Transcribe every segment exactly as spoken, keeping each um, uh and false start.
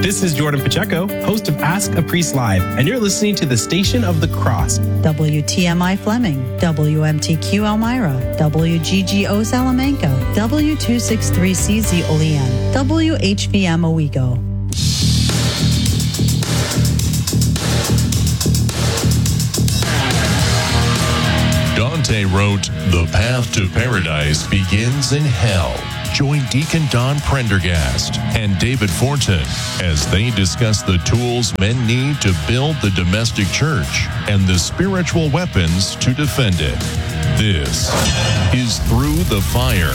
This is Jordan Pacheco, host of Ask a Priest Live, and you're listening to the Station of the Cross. W T M I Fleming, W M T Q Elmira, W G G O Salamanca, W two sixty-three C Z Olean, W H V M Owego. Dante wrote, "The path to paradise begins in hell." Join Deacon Don Prendergast and David Fortin as they discuss the tools men need to build the domestic church and the spiritual weapons to defend it. This is Through the Fire.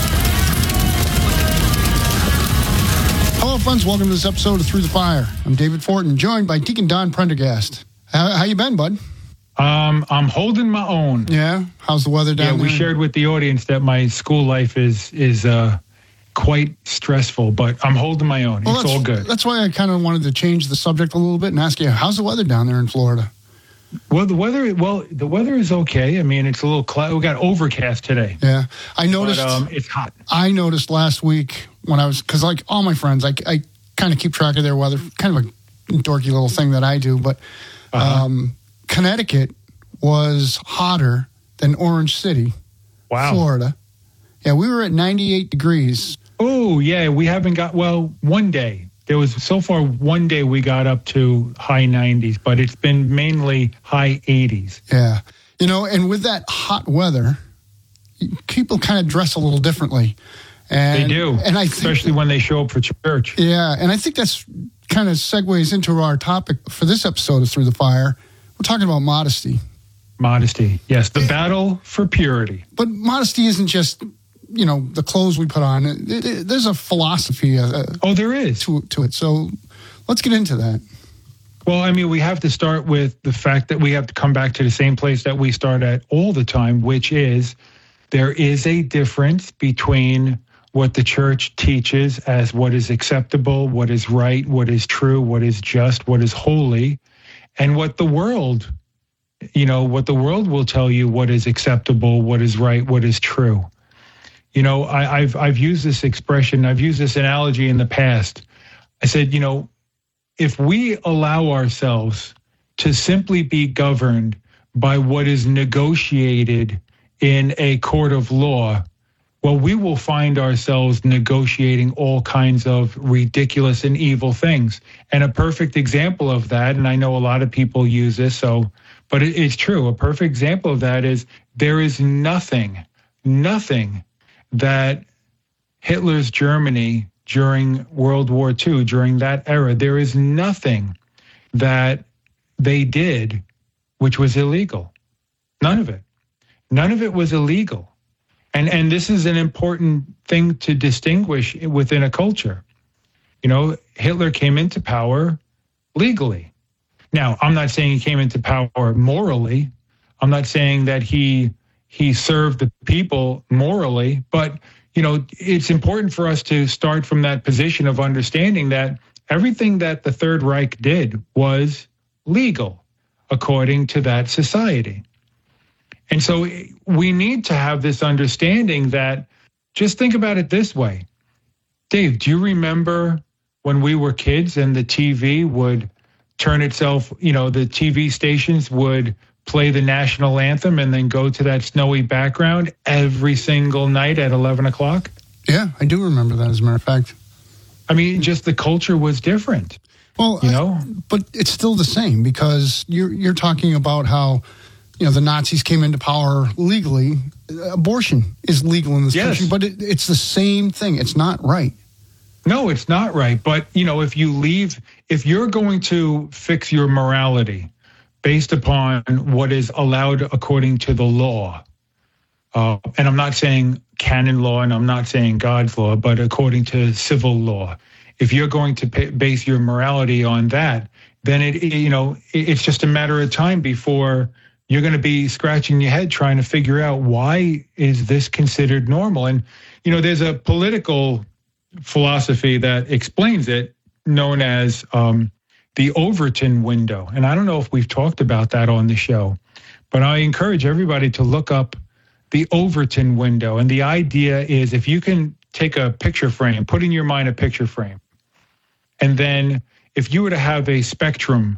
Hello, friends. Welcome to this episode of Through the Fire. I'm David Fortin, joined by Deacon Don Prendergast. How, how you been, bud? Um, I'm holding my own. Yeah? How's the weather down yeah, there? we shared with the audience that my school life is is uh, quite stressful, but I'm holding my own. Well, it's all good. That's why I kind of wanted to change the subject a little bit and ask you, how's the weather down there in Florida? Well, the weather, well, the weather is okay. I mean, it's a little cloud. We got overcast today. Yeah, I noticed. But, um, it's hot. I noticed last week when I was, because like all my friends, I, I kind of keep track of their weather. Kind of a dorky little thing that I do, but Uh-huh. um, Connecticut was hotter than Orange City, Wow. Florida. Yeah, we were at ninety-eight degrees. Oh, yeah, we haven't got, well, one day. There was, so far, one day we got up to high nineties, but it's been mainly high eighties. Yeah. You know, and with that hot weather, people kind of dress a little differently. And, They do, and I think, especially when they show up for church. Yeah, and I think that's kind of segues into our topic for this episode of Through the Fire. We're talking about modesty. Modesty, yes, the battle for purity. But modesty isn't just, you know, the clothes we put on. It, it, there's a philosophy uh, Oh, there is. to, to it. So let's get into that. Well, I mean, we have to start with the fact that we have to come back to the same place that we start at all the time, which is there is a difference between what the church teaches as what is acceptable, what is right, what is true, what is just, what is holy, and what the world, you know, what the world will tell you what is acceptable, what is right, what is true. You know, I, I've I've used this expression, I've used this analogy in the past. I said, you know, if we allow ourselves to simply be governed by what is negotiated in a court of law, well, we will find ourselves negotiating all kinds of ridiculous and evil things. And a perfect example of that, and I know a lot of people use this, so, but it, it's true. A perfect example of that is there is nothing, nothing that Hitler's Germany during World War Two, during that era, there is nothing that they did which was illegal. None of it. None of it was illegal. And and this is an important thing to distinguish within a culture. You know, Hitler came into power legally. Now, I'm not saying he came into power morally. I'm not saying that he he served the people morally, but you know, it's important for us to start from that position of understanding that everything that the Third Reich did was legal according to that society. And so we need to have this understanding that, just think about it this way. Dave, do you remember when we were kids and the T V would turn itself, you know, the T V stations would play the national anthem and then go to that snowy background every single night at eleven o'clock? Yeah, I do remember that, as a matter of fact. I mean, just the culture was different. Well, you know, I, but it's still the same, because you're you're talking about how, you know, the Nazis came into power legally. Abortion is legal in this Yes. country, but it, it's the same thing. It's not right. No, it's not right. But, you know, if you leave, if you're going to fix your morality based upon what is allowed according to the law, uh, and I'm not saying canon law and I'm not saying God's law, but according to civil law, if you're going to pay, base your morality on that, then it, you know, it, it's just a matter of time before you're going to be scratching your head trying to figure out, why is this considered normal? And, you know, there's a political philosophy that explains it, known as um, the Overton window. And I don't know if we've talked about that on the show, but I encourage everybody to look up the Overton window. And the idea is, if you can take a picture frame, put in your mind a picture frame, And then if you were to have a spectrum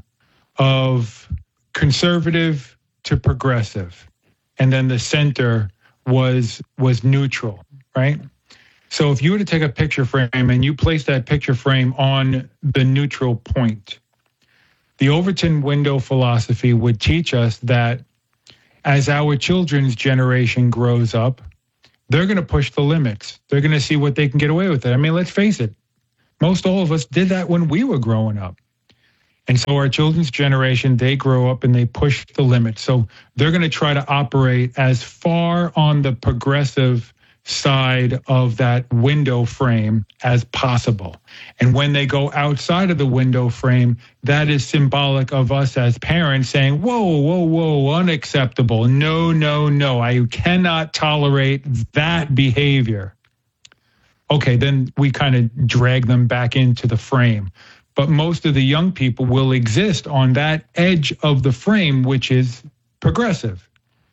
of conservative to progressive, and then the center was was neutral, right? So if you were to take a picture frame and you place that picture frame on the neutral point, the Overton window philosophy would teach us that as our children's generation grows up, they're going to push the limits. They're going to see what they can get away with it. I mean, let's face it. Most all of us did that when we were growing up. And so our children's generation, they grow up and they push the limits. So they're going to try to operate as far on the progressive side of that window frame as possible. And when they go outside of the window frame, that is symbolic of us as parents saying, whoa, whoa, whoa, unacceptable. No, no, no, I cannot tolerate that behavior. Okay, then we kind of drag them back into the frame. But most of the young people will exist on that edge of the frame, which is progressive.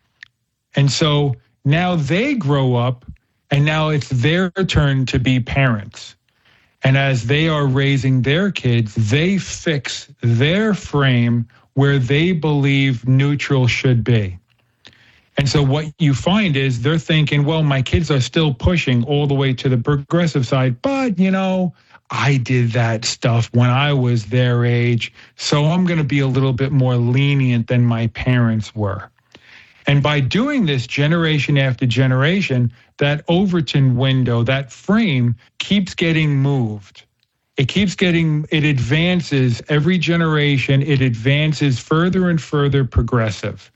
And so now they grow up, and now it's their turn to be parents. And as they are raising their kids, they fix their frame where they believe neutral should be. And so what you find is they're thinking, well, my kids are still pushing all the way to the progressive side, but, you know, I did that stuff when I was their age, so I'm going to be a little bit more lenient than my parents were. And by doing this generation after generation, that Overton window, that frame keeps getting moved. It keeps getting, it advances every generation, it advances further and further progressive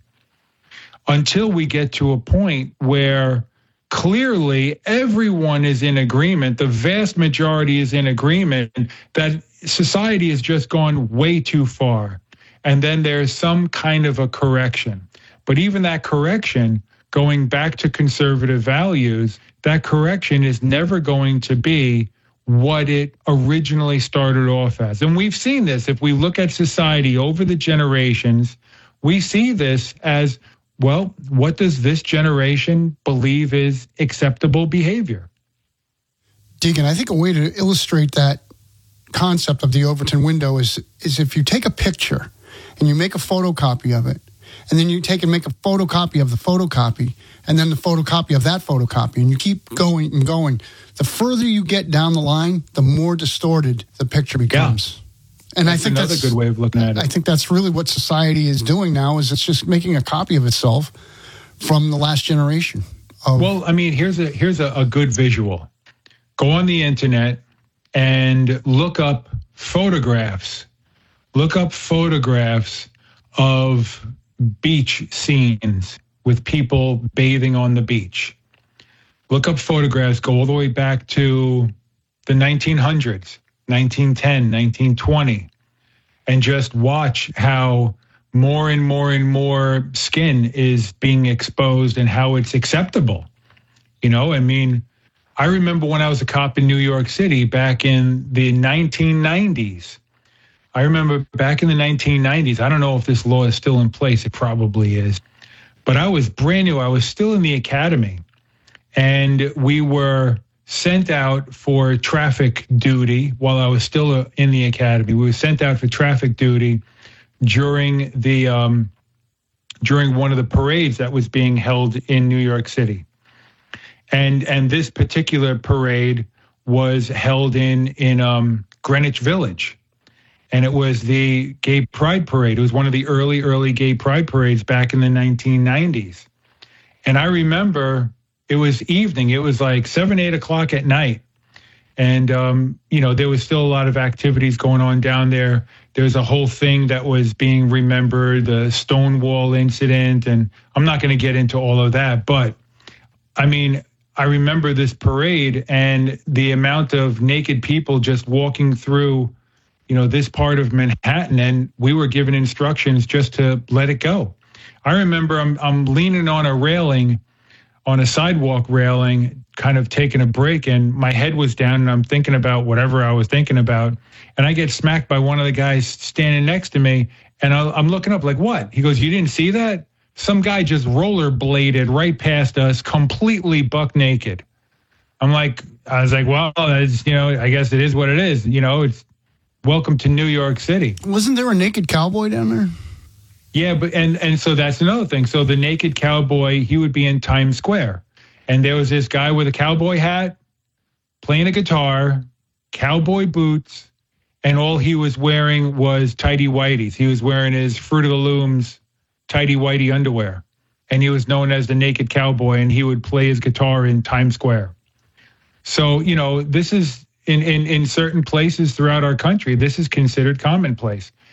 until we get to a point where clearly everyone is in agreement, the vast majority is in agreement that society has just gone way too far. And then there's some kind of a correction. But even that correction, going back to conservative values, that correction is never going to be what it originally started off as. And we've seen this. If we look at society over the generations, we see this as, well, what does this generation believe is acceptable behavior? Deacon, I think a way to illustrate that concept of the Overton window is, is if you take a picture and you make a photocopy of it, and then you take and make a photocopy of the photocopy, and then the photocopy of that photocopy, and you keep going and going. The further you get down the line, the more distorted the picture becomes. Yeah. And that's I think another that's good way of looking at it. I think that's really what society is doing now, is it's just making a copy of itself from the last generation. Of- well, I mean, here's a here's a, a good visual. Go on the internet and look up photographs. Look up photographs of beach scenes with people bathing on the beach. Look up photographs, go all the way back to the nineteen hundreds, nineteen ten, nineteen twenty, and just watch how more and more and more skin is being exposed and how it's acceptable. You know, I mean, I remember when I was a cop in New York City back in the nineteen nineties. I remember back in the nineteen nineties, I don't know if this law is still in place, it probably is, but I was brand new. I was still in the academy, and we were sent out for traffic duty while I was still in the academy. We were sent out for traffic duty during the um, during one of the parades that was being held in New York City. And and this particular parade was held in, in um, Greenwich Village. And it was the Gay Pride Parade. It was one of the early, early Gay Pride Parades back in the nineteen nineties. And I remember it was evening. It was like seven, eight o'clock at night. And, um, you know, there was still a lot of activities going on down there. There was a whole thing that was being remembered, the Stonewall incident. And I'm not going to get into all of that. But, I mean, I remember this parade and the amount of naked people just walking through, you know, this part of Manhattan, and we were given instructions just to let it go. I remember I'm I'm leaning on a railing, on a sidewalk railing, kind of taking a break, and my head was down, and I'm thinking about whatever I was thinking about, and I get smacked by one of the guys standing next to me, and I'm looking up like, what? He goes, you didn't see that? Some guy just rollerbladed right past us, completely buck naked. I'm like, I was like, well, that's, you know, I guess it is what it is. You know, it's welcome to New York City. Wasn't there a naked cowboy down there? Yeah, but and and so that's another thing. So the naked cowboy, he would be in Times Square, and there was this guy with a cowboy hat, playing a guitar, cowboy boots, and all he was wearing was tighty whities. He was wearing his Fruit of the Looms tighty whitey underwear, and he was known as the naked cowboy, and he would play his guitar in Times Square. So, you know, this is in, in, in certain places throughout our country, this is considered commonplace.